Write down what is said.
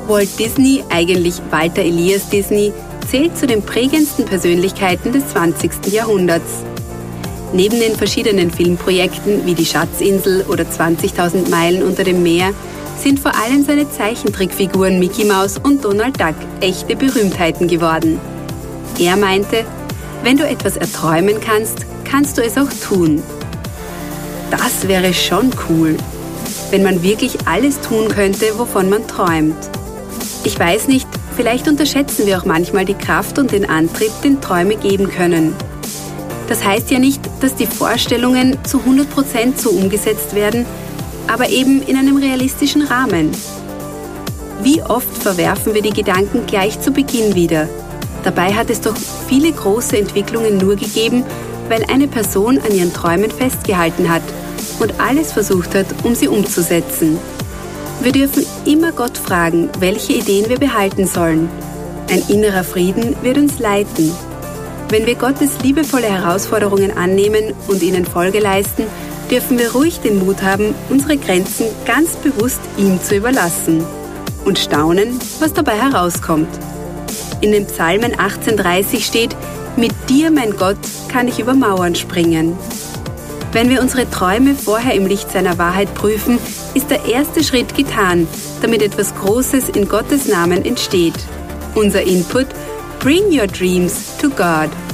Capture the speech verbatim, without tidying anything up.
Walt Disney, eigentlich Walter Elias Disney, zählt zu den prägendsten Persönlichkeiten des zwanzigsten Jahrhunderts. Neben den verschiedenen Filmprojekten wie Die Schatzinsel oder zwanzigtausend Meilen unter dem Meer sind vor allem seine Zeichentrickfiguren Mickey Mouse und Donald Duck echte Berühmtheiten geworden. Er meinte, wenn du etwas erträumen kannst, kannst du es auch tun. Das wäre schon cool, wenn man wirklich alles tun könnte, wovon man träumt. Ich weiß nicht, vielleicht unterschätzen wir auch manchmal die Kraft und den Antrieb, den Träume geben können. Das heißt ja nicht, dass die Vorstellungen zu hundert Prozent so umgesetzt werden, aber eben in einem realistischen Rahmen. Wie oft verwerfen wir die Gedanken gleich zu Beginn wieder? Dabei hat es doch viele große Entwicklungen nur gegeben, weil eine Person an ihren Träumen festgehalten hat und alles versucht hat, um sie umzusetzen. Wir dürfen immer Gott fragen, welche Ideen wir behalten sollen. Ein innerer Frieden wird uns leiten. Wenn wir Gottes liebevolle Herausforderungen annehmen und ihnen Folge leisten, dürfen wir ruhig den Mut haben, unsere Grenzen ganz bewusst ihm zu überlassen und staunen, was dabei herauskommt. In den Psalmen achtzehn dreißig steht: Mit dir, mein Gott, kann ich über Mauern springen. Wenn wir unsere Träume vorher im Licht seiner Wahrheit prüfen, ist der erste Schritt getan, damit etwas Großes in Gottes Namen entsteht. Unser Input: Bring your dreams to God.